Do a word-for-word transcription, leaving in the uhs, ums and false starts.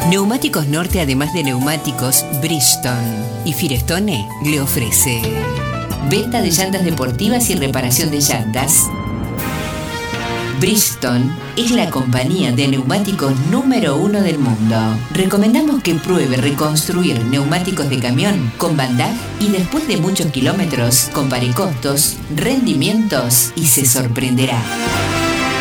Neumáticos Norte, además de neumáticos, Bridgestone y Firestone le ofrece venta de llantas deportivas y reparación de llantas. Bridgestone es la compañía de neumáticos número uno del mundo. Recomendamos que pruebe reconstruir neumáticos de camión con Bandaj y después de muchos kilómetros compare costos, rendimientos y se sorprenderá.